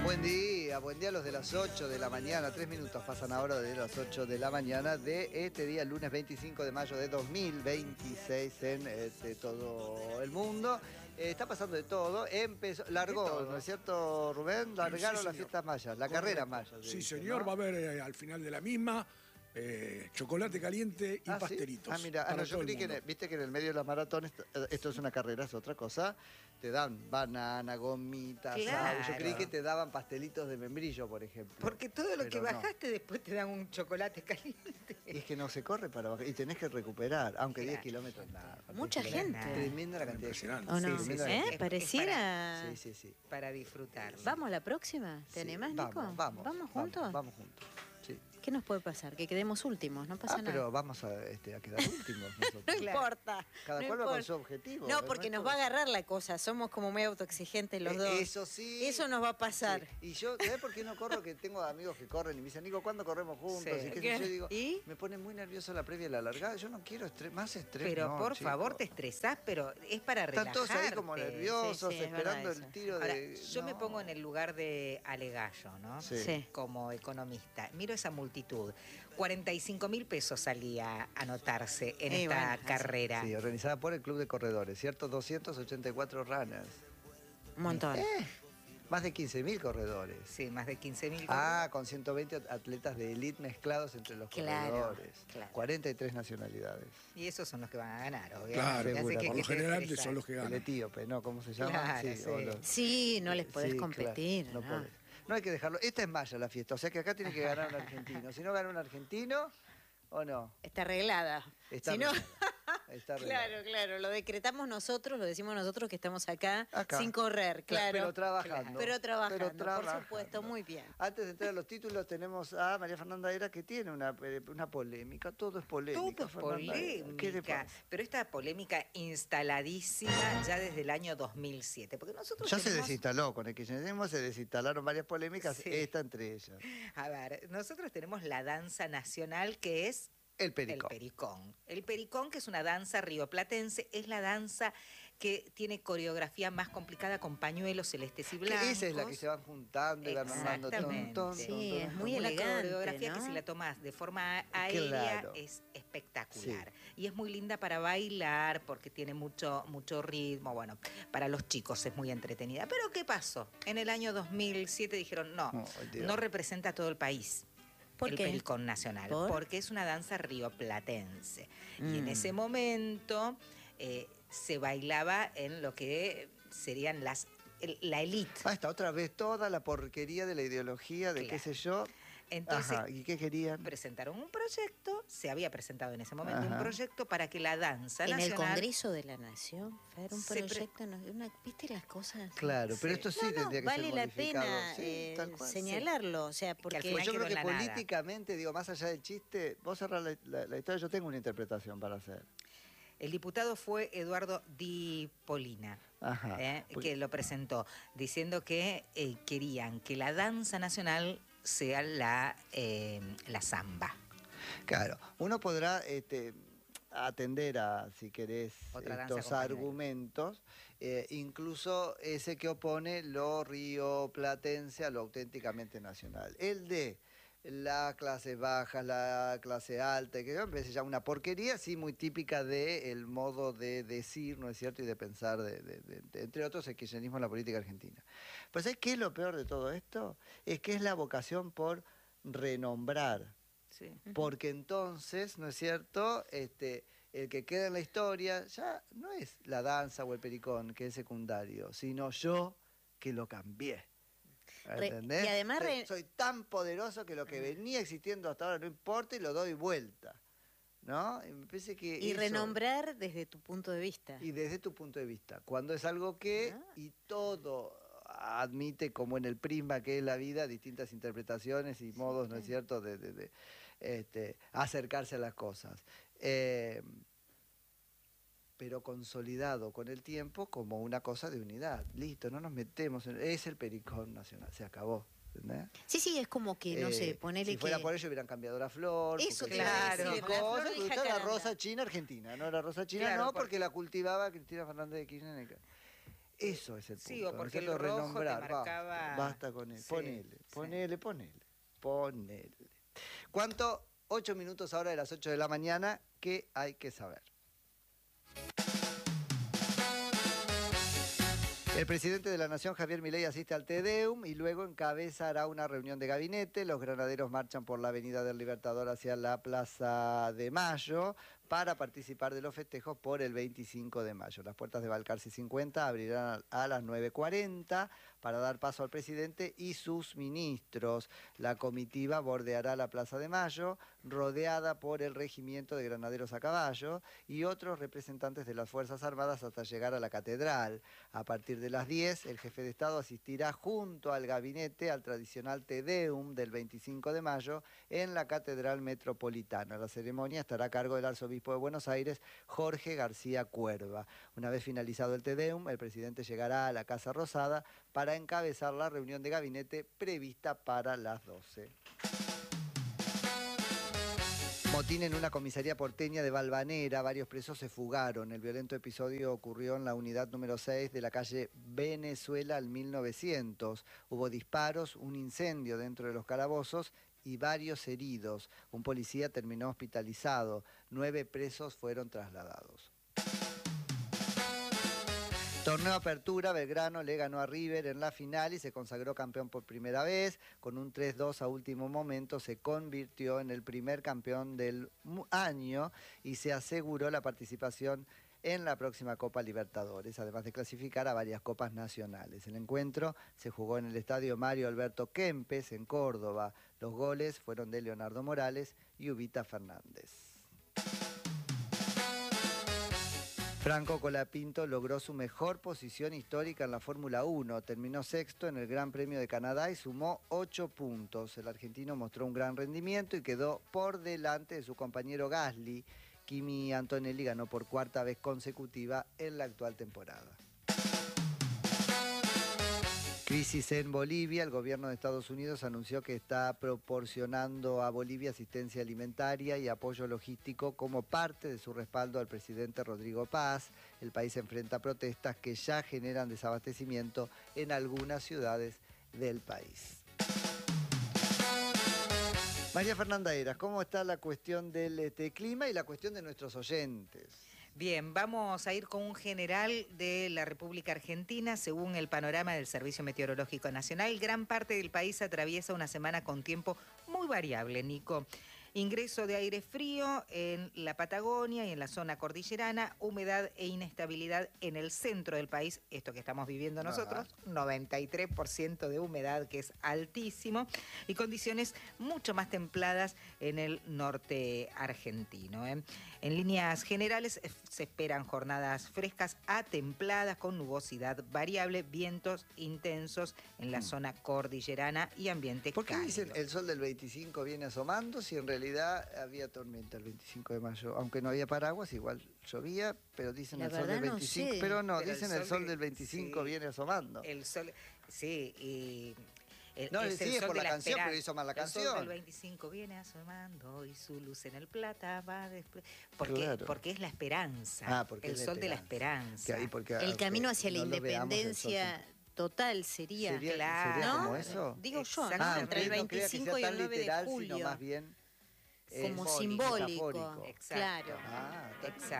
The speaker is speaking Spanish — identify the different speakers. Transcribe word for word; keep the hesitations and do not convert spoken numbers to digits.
Speaker 1: Buen día, buen día a los de las ocho de la mañana, tres minutos pasan ahora de las ocho de la mañana de este día, lunes veinticinco de mayo de dos mil veintiséis en eh, de todo el mundo. Eh, está pasando de todo, empezó, largó, ¿no es cierto, Rubén? Largaron
Speaker 2: sí,
Speaker 1: las fiestas mayas, la
Speaker 2: Correcto.
Speaker 1: carrera maya.
Speaker 2: Sí,
Speaker 1: dice,
Speaker 2: señor,
Speaker 1: ¿no?
Speaker 2: va a haber eh, al final de la misma eh, chocolate caliente y
Speaker 1: ¿Ah,
Speaker 2: pastelitos.
Speaker 1: sí? Ah, mira, ah, no, yo creí que, en el- viste que en el medio de la maratón, esto, esto es una carrera, es otra cosa, te dan banana, gomitas,
Speaker 3: Claro.
Speaker 1: sal. Yo creí que te daban pastelitos de membrillo, por ejemplo.
Speaker 3: Porque todo lo
Speaker 1: Pero
Speaker 3: que
Speaker 1: no.
Speaker 3: bajaste después te dan un chocolate caliente.
Speaker 1: Y es que no se corre para bajar, y tenés que recuperar, aunque
Speaker 3: Claro.
Speaker 1: diez kilómetros nada.
Speaker 4: Mucha
Speaker 1: diez
Speaker 4: gente.
Speaker 1: kilómetros. Tremenda la cantidad de gente.
Speaker 2: Impresionante.
Speaker 4: ¿O no?
Speaker 3: Sí, sí,
Speaker 1: Tremenda
Speaker 3: sí.
Speaker 1: la
Speaker 4: ¿Eh?
Speaker 1: cantidad.
Speaker 3: Es
Speaker 4: Pareciera...
Speaker 1: Sí, sí, sí.
Speaker 3: Para disfrutar.
Speaker 4: ¿Vamos a la próxima? ¿Te
Speaker 1: Sí,
Speaker 4: animás, Nico?
Speaker 1: Vamos, vamos.
Speaker 4: ¿Vamos juntos?
Speaker 1: Vamos, vamos juntos. Sí.
Speaker 4: ¿Qué nos puede pasar? Que quedemos últimos, no pasa
Speaker 1: Ah,
Speaker 4: nada.
Speaker 1: pero vamos a, este, a quedar últimos nosotros.
Speaker 4: No
Speaker 3: Claro.
Speaker 4: importa.
Speaker 1: Cada
Speaker 4: no
Speaker 1: cual va con
Speaker 4: importa.
Speaker 1: su objetivo.
Speaker 4: No,
Speaker 1: ¿eh?
Speaker 4: porque
Speaker 1: No es
Speaker 4: nos
Speaker 1: todo.
Speaker 4: va a agarrar la cosa. Somos como muy autoexigentes los
Speaker 1: Eh,
Speaker 4: dos.
Speaker 1: Eso sí.
Speaker 4: Eso nos va a pasar.
Speaker 1: Sí. Y yo, ¿sabes por qué no corro? Que tengo amigos que corren y me dicen, Nico, ¿cuándo corremos juntos?
Speaker 3: Sí.
Speaker 1: Y qué sé
Speaker 4: ¿Qué?
Speaker 1: yo, y digo,
Speaker 4: ¿Y?
Speaker 1: me pone muy nervioso la previa y la largada. Yo no quiero estres, más estrés.
Speaker 3: Pero
Speaker 1: no,
Speaker 3: por
Speaker 1: chico.
Speaker 3: favor, te estresás, pero es para
Speaker 1: Están
Speaker 3: relajarte.
Speaker 1: todos ahí como nerviosos,
Speaker 4: Sí, sí, es
Speaker 1: esperando
Speaker 4: verdad
Speaker 1: el
Speaker 4: eso.
Speaker 1: tiro
Speaker 3: Ahora,
Speaker 1: de...
Speaker 3: yo me
Speaker 1: no.
Speaker 3: pongo en el lugar de Alegallo, ¿no?
Speaker 1: Sí.
Speaker 4: Sí.
Speaker 3: Como economista. Miro esa multitud. cuarenta y cinco mil pesos salía a anotarse en
Speaker 4: Y
Speaker 3: esta
Speaker 4: bueno, así.
Speaker 3: carrera.
Speaker 1: Sí, organizada por el Club de Corredores, ¿cierto? doscientos ochenta y cuatro runners.
Speaker 4: Un montón.
Speaker 1: Eh, más de quince mil corredores.
Speaker 3: Sí, más de quince mil.
Speaker 1: Ah, con ciento veinte atletas de elite mezclados entre los
Speaker 4: Claro,
Speaker 1: corredores.
Speaker 4: claro.
Speaker 1: cuarenta y tres nacionalidades.
Speaker 3: Y esos son los que van a ganar, obviamente.
Speaker 2: Claro,
Speaker 3: Así
Speaker 1: seguro.
Speaker 3: que
Speaker 2: por
Speaker 3: que
Speaker 2: lo
Speaker 3: te
Speaker 2: general
Speaker 3: estresás.
Speaker 2: son los que
Speaker 1: El
Speaker 2: ganan.
Speaker 1: etíope, ¿no? ¿Cómo se llama?
Speaker 3: Claro,
Speaker 1: sí,
Speaker 3: sí.
Speaker 1: o los-
Speaker 4: Sí, no les podés
Speaker 1: Sí,
Speaker 4: competir.
Speaker 1: claro, no
Speaker 4: ¿no?
Speaker 1: podés. No hay que dejarlo. Esta es maya la fiesta, o sea que acá tiene que ganar un argentino. Si no gana un argentino, ¿o no?
Speaker 4: Está arreglada.
Speaker 1: Está
Speaker 4: Si no...
Speaker 1: arreglada. Está arreglada.
Speaker 4: Claro, claro, lo decretamos nosotros, lo decimos nosotros que estamos acá,
Speaker 1: Acá.
Speaker 4: sin correr, claro.
Speaker 1: Pero trabajando.
Speaker 4: Pero trabajando,
Speaker 1: Pero
Speaker 4: por
Speaker 1: trabajando.
Speaker 4: supuesto, muy bien.
Speaker 1: Antes de entrar a los títulos, tenemos a María Fernanda Era, que tiene una, eh, una polémica. Todo es polémica.
Speaker 3: Todo es
Speaker 1: Fernanda Era. ¿Qué le
Speaker 3: polémica,
Speaker 1: pasa?
Speaker 3: pero esta polémica instaladísima ya desde el año dos mil siete, porque nosotros
Speaker 1: Ya se
Speaker 3: tenemos-
Speaker 1: desinstaló con el kirchnerismo, se desinstalaron varias polémicas,
Speaker 3: Sí.
Speaker 1: esta entre ellas.
Speaker 3: A ver, nosotros tenemos la danza nacional que es
Speaker 1: El pericón.
Speaker 3: el pericón. El pericón, que es una danza rioplatense, es la danza que tiene coreografía más complicada con pañuelos celestes y
Speaker 1: Que
Speaker 3: blancos.
Speaker 1: esa es la que se van juntando y van armando.
Speaker 3: Exactamente.
Speaker 1: ton, ton,
Speaker 4: Sí,
Speaker 1: ton,
Speaker 4: es
Speaker 1: ton,
Speaker 4: muy
Speaker 1: ton.
Speaker 3: Una
Speaker 4: elegante,
Speaker 3: coreografía que
Speaker 4: ¿no?
Speaker 3: si la tomas de forma aérea
Speaker 1: Claro.
Speaker 3: es espectacular. Y es muy linda para bailar porque tiene mucho, mucho ritmo. Bueno, para los chicos es muy entretenida. Pero ¿qué pasó? En el año dos mil siete dijeron, no,
Speaker 1: Oh, Dios.
Speaker 3: no representa a todo el país.
Speaker 4: ¿Por
Speaker 3: el
Speaker 4: qué?
Speaker 3: pericón nacional,
Speaker 4: ¿Por?
Speaker 3: porque es una danza rioplatense. Y en
Speaker 4: Mm.
Speaker 3: ese momento eh, se bailaba en lo que serían las el- la élite.
Speaker 1: Ah, está otra vez toda la porquería de la ideología de
Speaker 3: Claro.
Speaker 1: qué sé yo.
Speaker 3: Entonces,
Speaker 1: Ajá, ¿y qué querían?
Speaker 3: presentaron un proyecto, se había presentado en ese momento
Speaker 1: Ajá.
Speaker 3: un proyecto para que la danza
Speaker 4: En el
Speaker 3: nacional...
Speaker 4: Congreso de la Nación, Fer, un
Speaker 3: Se pre-
Speaker 4: proyecto, no- una- ¿viste las cosas?
Speaker 1: Claro, pero
Speaker 3: Sí.
Speaker 1: esto sí
Speaker 4: No, no,
Speaker 1: tendría que
Speaker 4: vale
Speaker 1: ser
Speaker 4: la
Speaker 1: modificado.
Speaker 4: pena
Speaker 1: Sí,
Speaker 4: eh,
Speaker 1: tal cual.
Speaker 4: señalarlo, o sea,
Speaker 3: al
Speaker 4: porque...
Speaker 3: final
Speaker 1: Pues yo
Speaker 3: hay que
Speaker 1: creo que
Speaker 3: ver la nada.
Speaker 1: políticamente, digo, más allá del chiste, vos cerrás la, la- la historia, yo tengo una interpretación para hacer.
Speaker 3: El diputado fue Eduardo Di Polina,
Speaker 1: Ajá.
Speaker 3: eh,
Speaker 1: Pues-
Speaker 3: que lo presentó, diciendo que eh, querían que la danza nacional sea la, eh, la samba.
Speaker 1: Claro, uno podrá este, atender a, si querés,
Speaker 3: Otra danza
Speaker 1: estos
Speaker 3: compañera.
Speaker 1: argumentos, eh, incluso ese que opone lo rioplatense a lo auténticamente nacional. El de la clase baja, la clase alta, que a veces ya una porquería, sí, muy típica del modo de decir, ¿no es cierto?, y de pensar, de, de- de- de- entre otros, el kirchnerismo en la política argentina. Pues ¿sabés qué es lo peor de todo esto? Es que es la vocación por renombrar.
Speaker 3: Sí.
Speaker 1: Porque entonces, ¿no es cierto?, este, el que queda en la historia ya no es la danza o el pericón, que es secundario, sino yo que lo cambié.
Speaker 4: Re-
Speaker 1: ¿Entendés?
Speaker 4: y además
Speaker 1: soy,
Speaker 4: re-
Speaker 1: soy tan poderoso que lo que venía existiendo hasta ahora no importa y lo doy vuelta. ¿No? Y me parece que
Speaker 4: Y
Speaker 1: eso-
Speaker 4: renombrar desde tu punto de vista.
Speaker 1: y desde tu punto de vista, cuando es algo que,
Speaker 4: Ah.
Speaker 1: y todo admite, como en el prisma que es la vida, distintas interpretaciones y modos, ¿no es cierto?, de, de- de, este, acercarse a las cosas. Eh, pero consolidado con el tiempo como una cosa de unidad. Listo, no nos metemos en... Es el pericón nacional, se acabó. ¿Entendés?
Speaker 4: Sí, sí, es como que, no
Speaker 1: Eh,
Speaker 4: sé, ponerle
Speaker 1: si fuera
Speaker 4: que...
Speaker 1: por ello hubieran cambiado la flor.
Speaker 4: Eso
Speaker 1: porque
Speaker 4: te iba a
Speaker 1: se
Speaker 3: decir,
Speaker 1: dedicó,
Speaker 4: la flor
Speaker 1: se
Speaker 4: del
Speaker 1: gustó la
Speaker 4: jacaranda.
Speaker 1: rosa china argentina, no la rosa china
Speaker 3: Claro,
Speaker 1: no,
Speaker 3: porque-
Speaker 1: porque la cultivaba Cristina Fernández de Kirchner. Eso es el punto.
Speaker 3: Sí, o porque el
Speaker 1: ¿no es cierto?
Speaker 3: rojo te
Speaker 1: Renombrar,
Speaker 3: marcaba...
Speaker 1: Basta, basta con él.
Speaker 3: Sí,
Speaker 1: Ponele,
Speaker 3: sí.
Speaker 1: ponele, ponele, ponele. ¿Cuánto? Ocho minutos ahora de las ocho de la mañana. ¿Qué hay que saber? El presidente de la Nación, Javier Milei, asiste al Te Deum y luego encabezará una reunión de gabinete. Los granaderos marchan por la Avenida del Libertador hacia la Plaza de Mayo para participar de los festejos por el veinticinco de mayo. Las puertas de Balcarce cincuenta abrirán a las nueve cuarenta para dar paso al presidente y sus ministros. La comitiva bordeará la Plaza de Mayo, rodeada por el Regimiento de Granaderos a Caballo y otros representantes de las Fuerzas Armadas hasta llegar a la Catedral. A partir de las diez, el jefe de Estado asistirá junto al gabinete al tradicional Te Deum del veinticinco de mayo en la Catedral Metropolitana. La ceremonia estará a cargo del arzobispo de Buenos Aires, Jorge García Cuerva. Una vez finalizado el Te Deum, el presidente llegará a la Casa Rosada para encabezar la reunión de gabinete prevista para las doce. Motín en una comisaría porteña de Valvanera. Varios presos se fugaron. El violento episodio ocurrió en la unidad número seis de la calle Venezuela al mil novecientos. Hubo disparos, un incendio dentro de los calabozos y varios heridos. Un policía terminó hospitalizado. Nueve presos fueron trasladados. Torneo Apertura, Belgrano le ganó a River en la final y se consagró campeón por primera vez. Con un tres dos a último momento se convirtió en el primer campeón del año y se aseguró la participación en la próxima Copa Libertadores, además de clasificar a varias copas nacionales. El encuentro se jugó en el estadio Mario Alberto Kempes, en Córdoba. Los goles fueron de Leonardo Morales y Ubita Fernández. Franco Colapinto logró su mejor posición histórica en la Fórmula uno. Terminó sexto en el Gran Premio de Canadá y sumó ocho puntos. El argentino mostró un gran rendimiento y quedó por delante de su compañero Gasly. Kimi Antonelli ganó por cuarta vez consecutiva en la actual temporada. Crisis en Bolivia. El gobierno de Estados Unidos anunció que está proporcionando a Bolivia asistencia alimentaria y apoyo logístico como parte de su respaldo al presidente Rodrigo Paz. El país enfrenta protestas que ya generan desabastecimiento en algunas ciudades del país. María Fernanda Heras, ¿cómo está la cuestión del este, clima y la cuestión de nuestros oyentes?
Speaker 3: Bien, vamos a ir con un general de la República Argentina. Según el panorama del Servicio Meteorológico Nacional, gran parte del país atraviesa una semana con tiempo muy variable, Nico. Ingreso de aire frío en la Patagonia y en la zona cordillerana, humedad e inestabilidad en el centro del país, esto que estamos viviendo nosotros, noventa y tres por ciento de humedad, que es altísimo, y condiciones mucho más templadas en el norte argentino, ¿eh? En líneas generales se esperan jornadas frescas a templadas con nubosidad variable, vientos intensos en la zona cordillerana y ambiente
Speaker 1: ¿Por qué
Speaker 3: cálido.
Speaker 1: dicen el sol del veinticinco viene asomando si en realidad había tormenta el veinticinco de mayo? Aunque no había paraguas, igual llovía, pero dicen
Speaker 4: La
Speaker 1: el sol del
Speaker 4: verdad no
Speaker 1: veinticinco.
Speaker 4: sé.
Speaker 1: Pero no,
Speaker 3: Pero el
Speaker 1: dicen el
Speaker 3: sol
Speaker 1: sol
Speaker 3: de-
Speaker 1: del veinticinco
Speaker 3: sí.
Speaker 1: viene asomando.
Speaker 3: El sol, sí, y... El,
Speaker 1: No,
Speaker 3: es
Speaker 1: sí,
Speaker 3: el
Speaker 1: es
Speaker 3: sol
Speaker 1: por
Speaker 3: de
Speaker 1: la canción,
Speaker 3: esperanza.
Speaker 1: pero hizo mal la
Speaker 3: El sol
Speaker 1: canción.
Speaker 3: del veinticinco viene asomando y su luz en el plata va después. Porque,
Speaker 1: Claro.
Speaker 3: porque es la esperanza.
Speaker 1: Ah, porque
Speaker 3: el
Speaker 1: es la
Speaker 3: sol de la
Speaker 1: esperanza.
Speaker 3: esperanza.
Speaker 1: Que ahí porque,
Speaker 4: El
Speaker 1: aunque
Speaker 4: camino hacia la
Speaker 1: no lo veamos, el sol
Speaker 4: independencia total sería.
Speaker 1: ¿Sería,
Speaker 3: Claro.
Speaker 1: sería como
Speaker 4: ¿No?
Speaker 1: eso?
Speaker 4: Digo yo, ¿no?
Speaker 3: Exactamente.
Speaker 4: Entre el
Speaker 1: no crea que sea
Speaker 4: veinticinco y
Speaker 1: tan
Speaker 4: el nueve de
Speaker 1: literal,
Speaker 4: julio.
Speaker 1: sino más bien eh,
Speaker 4: Como
Speaker 1: simbólico,
Speaker 4: simbólico.
Speaker 1: metafórico.
Speaker 3: Exacto.
Speaker 4: Claro.
Speaker 1: Ah, está
Speaker 3: Exacto.